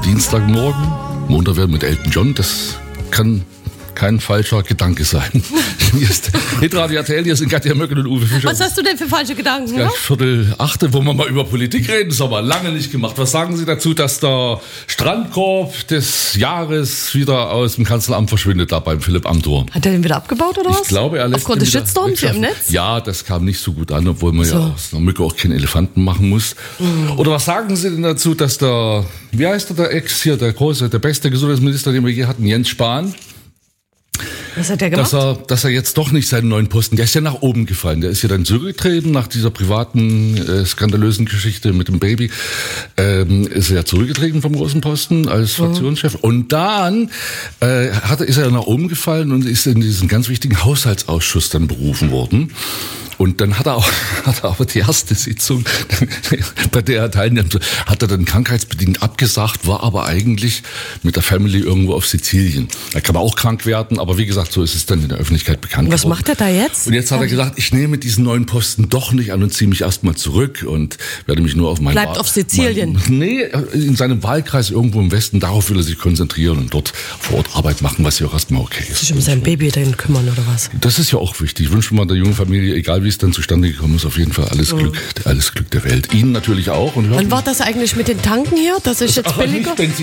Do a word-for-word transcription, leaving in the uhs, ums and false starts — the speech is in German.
Dienstagmorgen, munter werden mit Elton John, das kann kein falscher Gedanke sein. Hier ist Hitradio R T L, hier sind Katja Möckel und Uwe Fischer. Was hast du denn für falsche Gedanken? Gleich Viertel achte, wo wir mal über Politik reden, das haben wir lange nicht gemacht. Was sagen Sie dazu, dass der Strandkorb des Jahres wieder aus dem Kanzleramt verschwindet, da beim Philipp Amthor? Hat er den wieder abgebaut oder was? Ich glaube, er lässt Aufgrund des Shitstorms hier im Netz? Ja, das kam nicht so gut an, obwohl man so. ja aus einer Mücke auch keinen Elefanten machen muss. Mhm. Oder was sagen Sie denn dazu, dass der, wie heißt der, der Ex hier, der große, der beste Gesundheitsminister, den wir je hatten, Jens Spahn, was hat der gemacht? Dass er, dass er jetzt doch nicht seinen neuen Posten, der ist ja nach oben gefallen, der ist ja dann zurückgetreten nach dieser privaten, äh, skandalösen Geschichte mit dem Baby, ähm, ist er ja zurückgetreten vom großen Posten als Fraktionschef. Mhm. Und dann äh, hat, ist er nach oben gefallen und ist in diesen ganz wichtigen Haushaltsausschuss dann berufen worden. Und dann hat er auch, hat er aber die erste Sitzung, bei der er teilnimmt, hat er dann krankheitsbedingt abgesagt, war aber eigentlich mit der Family irgendwo auf Sizilien. Da kann man auch krank werden, aber wie gesagt, so ist es dann in der Öffentlichkeit bekannt geworden. Was macht er da jetzt? Und jetzt hat er gesagt, ich nehme diesen neuen Posten doch nicht an und ziehe mich erstmal zurück und werde mich nur auf meinen... Bleibt Wahl- auf Sizilien? Mein, nee, in seinem Wahlkreis irgendwo im Westen, darauf will er sich konzentrieren und dort vor Ort Arbeit machen, was ja auch erstmal okay ist. Sich um sein Baby dann kümmern oder was? Das ist ja auch wichtig. Ich wünsche mal der jungen Familie, egal wie es dann zustande gekommen ist, auf jeden Fall alles Glück, alles Glück der Welt. Ihnen natürlich auch. Und wann war das eigentlich mit den Tanken hier? Das ist jetzt aber billiger? Nicht, wenn Sie